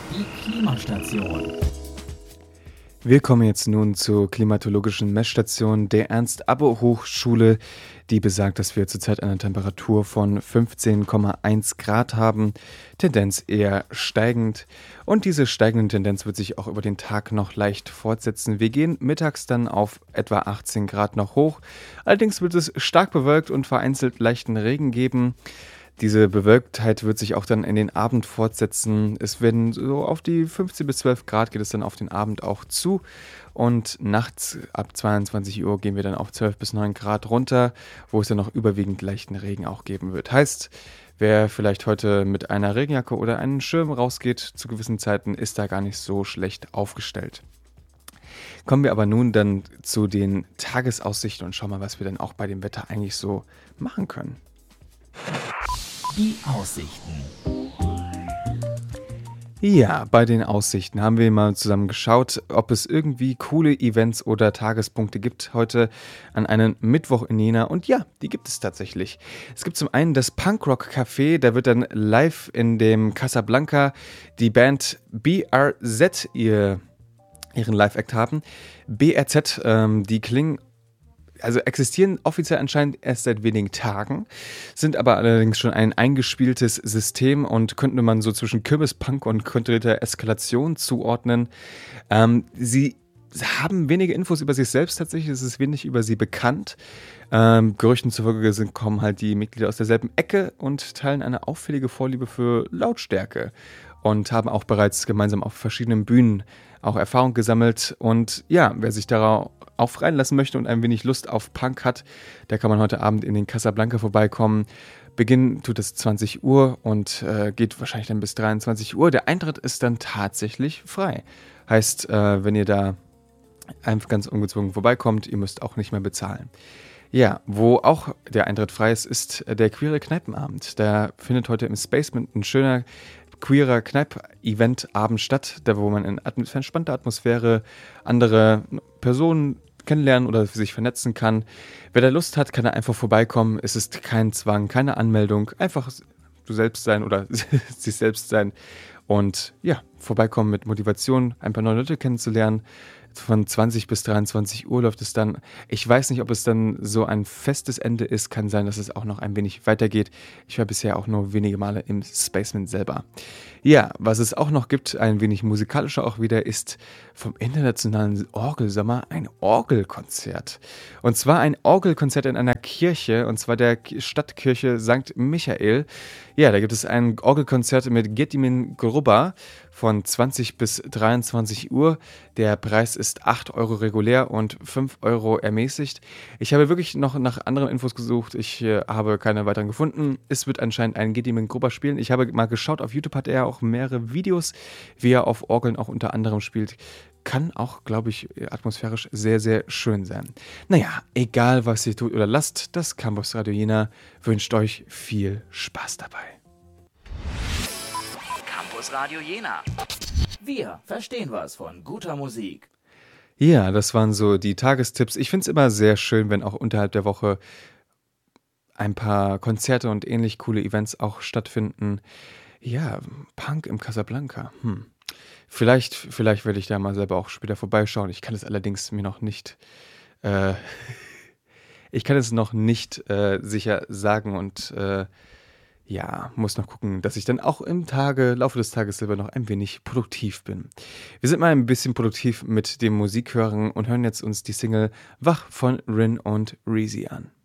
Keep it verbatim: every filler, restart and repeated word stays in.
Die Klimastation. Wir kommen jetzt nun zur klimatologischen Messstation der Ernst-Abbe-Hochschule, die besagt, dass wir zurzeit eine Temperatur von fünfzehn Komma eins Grad haben, Tendenz eher steigend. Und diese steigende Tendenz wird sich auch über den Tag noch leicht fortsetzen. Wir gehen mittags dann auf etwa achtzehn Grad noch hoch. Allerdings wird es stark bewölkt und vereinzelt leichten Regen geben. Diese Bewölktheit wird sich auch dann in den Abend fortsetzen. Es werden so auf die fünfzehn bis zwölf Grad geht es dann auf den Abend auch zu. Und nachts ab zweiundzwanzig Uhr gehen wir dann auf zwölf bis neun Grad runter, wo es dann noch überwiegend leichten Regen auch geben wird. Heißt, wer vielleicht heute mit einer Regenjacke oder einem Schirm rausgeht zu gewissen Zeiten, ist da gar nicht so schlecht aufgestellt. Kommen wir aber nun dann zu den Tagesaussichten und schauen mal, was wir dann auch bei dem Wetter eigentlich so machen können. Die Aussichten. Ja, bei den Aussichten haben wir mal zusammen geschaut, ob es irgendwie coole Events oder Tagespunkte gibt heute an einem Mittwoch in Jena. Und ja, die gibt es tatsächlich. Es gibt zum einen das Punkrock Café, da wird dann live in dem Casablanca die Band B R Z ihr, ihren Live-Act haben. B R Z, ähm, die klingen Also existieren offiziell anscheinend erst seit wenigen Tagen, sind aber allerdings schon ein eingespieltes System und könnte man so zwischen Kürbispunk und kontrollierter Eskalation zuordnen. Ähm, sie haben wenige Infos über sich selbst tatsächlich, es ist wenig über sie bekannt. Ähm, Gerüchten zufolge sind, kommen halt die Mitglieder aus derselben Ecke und teilen eine auffällige Vorliebe für Lautstärke und haben auch bereits gemeinsam auf verschiedenen Bühnen auch Erfahrung gesammelt. Und ja, wer sich darauf auch reinlassen möchte und ein wenig Lust auf Punk hat, der kann man heute Abend in den Casablanca vorbeikommen. Beginn tut es zwanzig Uhr und äh, geht wahrscheinlich dann bis dreiundzwanzig Uhr. Der Eintritt ist dann tatsächlich frei. Heißt, äh, wenn ihr da einfach ganz ungezwungen vorbeikommt, ihr müsst auch nicht mehr bezahlen. Ja, wo auch der Eintritt frei ist, ist der queere Kneipenabend. Da findet heute im Spacement ein schöner queerer Kneip-Event-Abend statt, da wo man in atm- entspannter Atmosphäre andere Personen kennenlernen oder sich vernetzen kann. Wer da Lust hat, kann da einfach vorbeikommen. Es ist kein Zwang, keine Anmeldung. Einfach du selbst sein oder sich selbst sein. Und ja, vorbeikommen mit Motivation, ein paar neue Leute kennenzulernen. Von zwanzig bis dreiundzwanzig Uhr läuft es dann. Ich weiß nicht, ob es dann so ein festes Ende ist. Kann sein, dass es auch noch ein wenig weitergeht. Ich war bisher auch nur wenige Male im Spacement selber. Ja, was es auch noch gibt, ein wenig musikalischer auch wieder, ist vom Internationalen Orgelsommer ein Orgelkonzert. Und zwar ein Orgelkonzert in einer Kirche, und zwar der Stadtkirche Sankt Michael. Ja, da gibt es ein Orgelkonzert mit Gedimin Gruber von zwanzig bis dreiundzwanzig Uhr. Der Preis ist acht Euro regulär und fünf Euro ermäßigt. Ich habe wirklich noch nach anderen Infos gesucht. Ich äh, habe keine weiteren gefunden. Es wird anscheinend ein Gedimin Gruber spielen. Ich habe mal geschaut, auf YouTube hat er auch mehrere Videos, wie er auf Orgeln auch unter anderem spielt. Kann auch, glaube ich, atmosphärisch sehr, sehr schön sein. Naja, egal was ihr tut oder lasst, das Campus Radio Jena wünscht euch viel Spaß dabei. Campus Radio Jena. Wir verstehen was von guter Musik. Ja, das waren so die Tagestipps. Ich finde es immer sehr schön, wenn auch unterhalb der Woche ein paar Konzerte und ähnlich coole Events auch stattfinden. Ja, Punk im Casablanca. Hm. Vielleicht, vielleicht werde ich da mal selber auch später vorbeischauen. Ich kann es allerdings mir noch nicht, äh, ich kann es noch nicht äh, sicher sagen und äh, ja, muss noch gucken, dass ich dann auch im Tage, Laufe des Tages selber noch ein wenig produktiv bin. Wir sind mal ein bisschen produktiv mit dem Musikhören und hören jetzt uns die Single Wach von Rin und Reezy an.